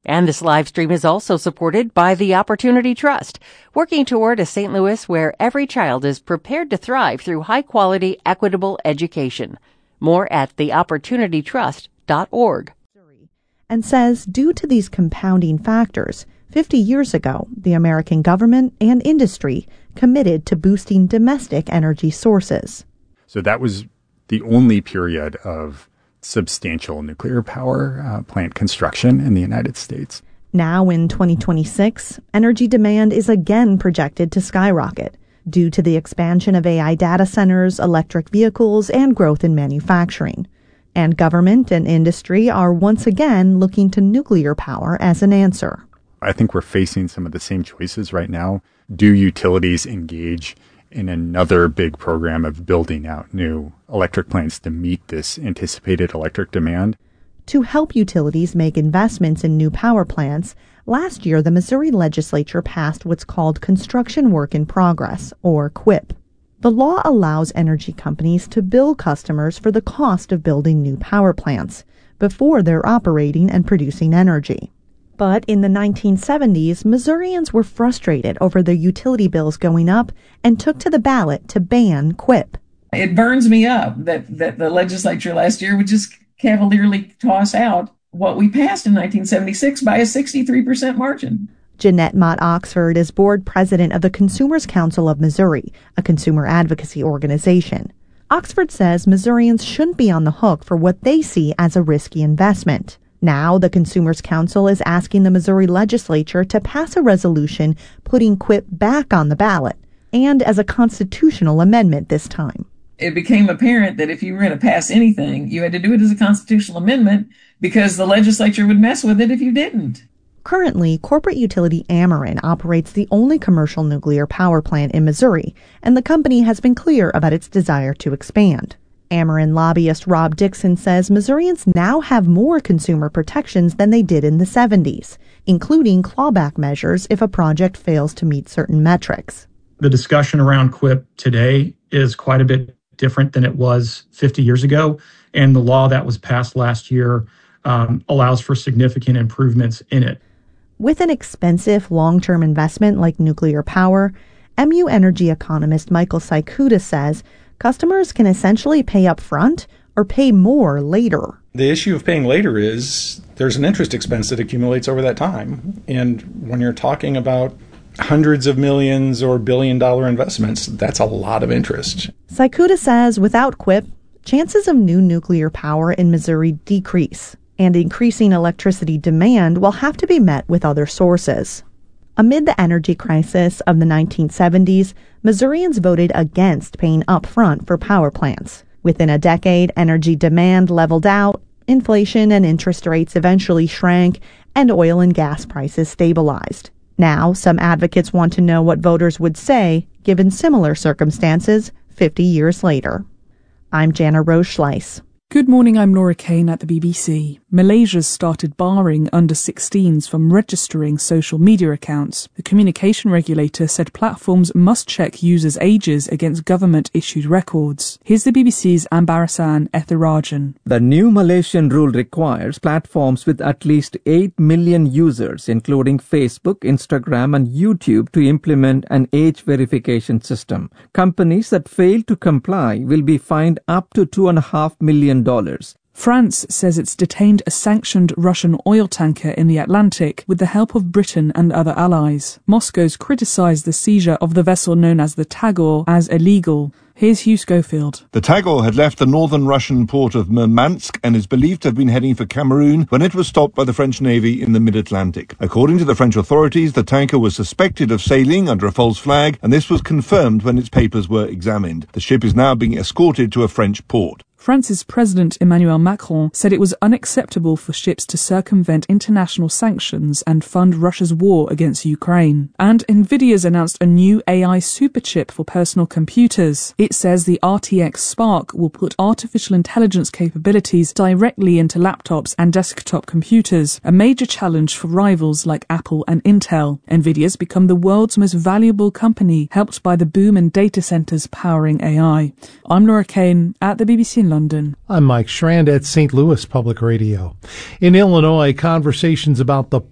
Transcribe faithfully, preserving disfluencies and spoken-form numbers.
And this live stream is also supported by the Opportunity Trust, working toward a Saint Louis where every child is prepared to thrive through high-quality, equitable education. More at the opportunity trust dot org. And says due to these compounding factors, fifty years ago, the American government and industry committed to boosting domestic energy sources. So that was the only period of substantial nuclear power uh, plant construction in the United States. Now in twenty twenty-six, energy demand is again projected to skyrocket due to the expansion of A I data centers, electric vehicles, and growth in manufacturing. And government and industry are once again looking to nuclear power as an answer. I think we're facing some of the same choices right now. Do utilities engage in another big program of building out new electric plants to meet this anticipated electric demand? To help utilities make investments in new power plants, last year the Missouri legislature passed what's called Construction Work in Progress, or CWIP. The law allows energy companies to bill customers for the cost of building new power plants before they're operating and producing energy. But in the nineteen seventies, Missourians were frustrated over their utility bills going up and took to the ballot to ban CWIP. It burns me up that, that the legislature last year would just cavalierly toss out what we passed in nineteen seventy-six by a sixty-three percent margin. Jeanette Mott Oxford is board president of the Consumers Council of Missouri, a consumer advocacy organization. Oxford says Missourians shouldn't be on the hook for what they see as a risky investment. Now, the Consumers Council is asking the Missouri legislature to pass a resolution putting CWIP back on the ballot, and as a constitutional amendment this time. It became apparent that if you were going to pass anything, you had to do it as a constitutional amendment because the legislature would mess with it if you didn't. Currently, corporate utility Ameren operates the only commercial nuclear power plant in Missouri, and the company has been clear about its desire to expand. Ameren lobbyist Rob Dixon says Missourians now have more consumer protections than they did in the seventies, including clawback measures if a project fails to meet certain metrics. The discussion around CWIP today is quite a bit different than it was fifty years ago, and the law that was passed last year um, allows for significant improvements in it. With an expensive long-term investment like nuclear power, M U Energy economist Michael Saikuda says customers can essentially pay up front or pay more later. The issue of paying later is there's an interest expense that accumulates over that time. And when you're talking about hundreds of millions or billion dollar investments, that's a lot of interest. Saikuda says without CWIP, chances of new nuclear power in Missouri decrease, and increasing electricity demand will have to be met with other sources. Amid the energy crisis of the nineteen seventies, Missourians voted against paying upfront for power plants. Within a decade, energy demand leveled out, inflation and interest rates eventually shrank, and oil and gas prices stabilized. Now, some advocates want to know what voters would say given similar circumstances fifty years later. I'm Jana Rose Schleiss. Good morning, I'm Laura Kane at the B B C. Malaysia's started barring under sixteens from registering social media accounts. The communication regulator said platforms must check users' ages against government-issued records. Here's the B B C's Ambarasan Ethirajan. The new Malaysian rule requires platforms with at least eight million users, including Facebook, Instagram and YouTube, to implement an age verification system. Companies that fail to comply will be fined up to two point five million dollars. France says it's detained a sanctioned Russian oil tanker in the Atlantic with the help of Britain and other allies. Moscow's criticised the seizure of the vessel known as the Tagor as illegal. Here's Hugh Schofield. The Tagor had left the northern Russian port of Murmansk and is believed to have been heading for Cameroon when it was stopped by the French Navy in the mid-Atlantic. According to the French authorities, the tanker was suspected of sailing under a false flag, and this was confirmed when its papers were examined. The ship is now being escorted to a French port. France's President Emmanuel Macron said it was unacceptable for ships to circumvent international sanctions and fund Russia's war against Ukraine. And Nvidia's announced a new A I superchip for personal computers. It says the R T X Spark will put artificial intelligence capabilities directly into laptops and desktop computers, a major challenge for rivals like Apple and Intel. Nvidia's become the world's most valuable company, helped by the boom in data centers powering A I. I'm Laura Kane at the B B C in London. I'm Mike Schrand at Saint Louis Public Radio. In Illinois, conversations about the